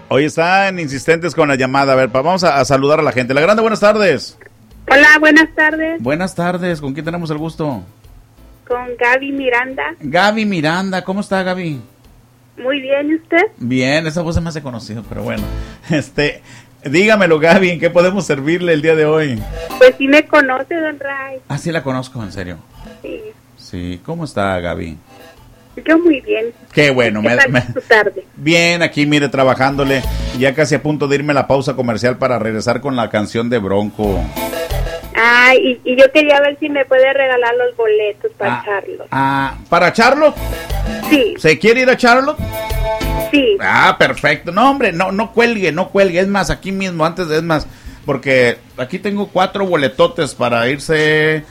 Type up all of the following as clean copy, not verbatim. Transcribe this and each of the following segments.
Hoy están insistentes con la llamada. A ver, vamos a saludar a la gente. La Grande, buenas tardes. Hola, buenas tardes. Buenas tardes, ¿con quién tenemos el gusto? Con Gaby Miranda. Gaby Miranda, ¿cómo está Gaby? Muy bien, ¿y usted? Bien, esa voz se me hace conocida, pero bueno. Dígamelo, Gaby, ¿en qué podemos servirle el día de hoy? Pues sí me conoce, don Ray. Ah, sí la conozco, en serio. Sí. Sí, ¿cómo está Gaby? Yo muy bien. Qué bueno. ¿Qué tal su tarde? Bien, aquí mire, trabajándole. Ya casi a punto de irme a la pausa comercial para regresar con la canción de Bronco. Ah, y yo quería ver si me puede regalar los boletos para Charlotte. ¿Para Charlotte? Sí. ¿Se quiere ir a Charlotte? Sí. Ah, perfecto. No, hombre, no cuelgue. Es más, aquí mismo, es más, porque aquí tengo 4 boletotes para irse,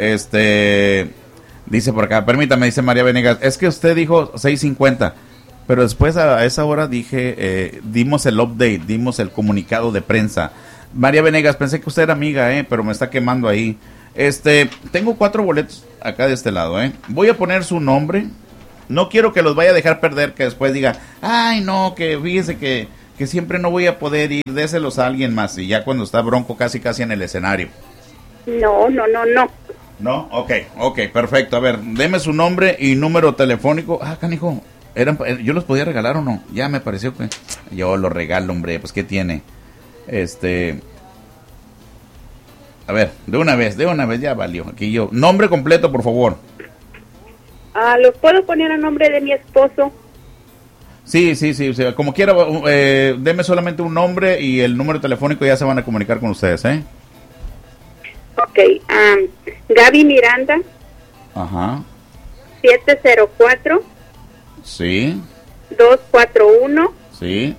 dice por acá, permítame, dice María Venegas, es que usted dijo 6:50, pero después a esa hora dimos el update, dimos el comunicado de prensa. María Venegas, pensé que usted era amiga, pero me está quemando ahí. Tengo 4 boletos acá de este lado, Voy a poner su nombre. No quiero que los vaya a dejar perder, que después diga, ay no, que fíjese que siempre no voy a poder ir, déselos a alguien más. Y ya cuando está Bronco casi en el escenario. No. ¿No? Ok, perfecto. A ver, deme su nombre y número telefónico. Ah, canijo, ¿yo los podía regalar o no? Ya me pareció que yo los regalo, hombre, pues ¿qué tiene? A ver, de una vez, ya valió. Aquí yo, nombre completo, por favor. ¿Los puedo poner a nombre de mi esposo? Sí, o sea, como quiera, deme solamente un nombre y el número telefónico, ya se van a comunicar con ustedes, Ok, Gaby Miranda. Ajá. 704. Sí. 241. Sí.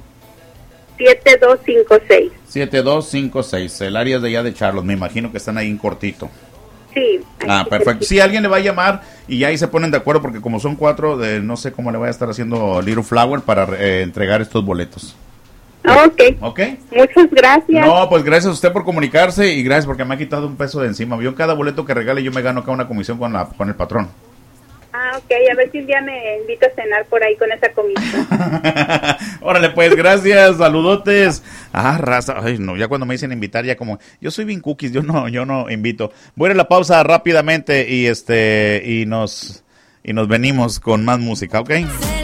7256. 7256, el área de allá de Charlotte, me imagino que están ahí en cortito. Sí. Perfecto. Sí, alguien le va a llamar y ya ahí se ponen de acuerdo porque como son 4, no sé cómo le vaya a estar haciendo Little Flower para entregar estos boletos. Ok. Muchas gracias. No, pues gracias a usted por comunicarse y gracias porque me ha quitado un peso de encima. Yo en cada boleto que regale yo me gano acá una comisión con el patrón. Ok, a ver si un día me invito a cenar por ahí con esa comisión. Órale, pues, gracias, saludotes. Raza, ay, no, ya cuando me dicen invitar, ya como, yo soy bien cookies, yo no invito. Voy a ir a la pausa rápidamente y nos venimos con más música, ¿ok?